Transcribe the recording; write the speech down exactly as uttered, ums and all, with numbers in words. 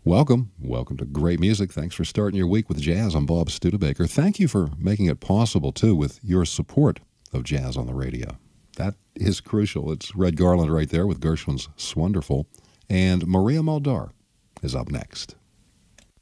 Welcome. Welcome to Great Music. Thanks for starting your week with jazz. I'm Bob Studebaker. Thank you for making it possible, too, with your support of jazz on the radio. That is crucial. It's Red Garland right there with Gershwin's Swonderful. And Maria Muldaur is up next.